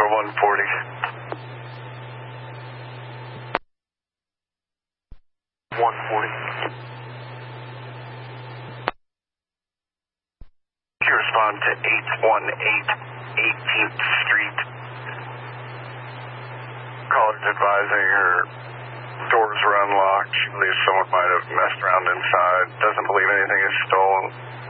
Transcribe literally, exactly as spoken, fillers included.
to one forty. one forty. You respond to eight one eight eighteenth Street. Caller's advising your doors were unlocked. She believes someone might have messed around inside. Doesn't believe anything is stolen.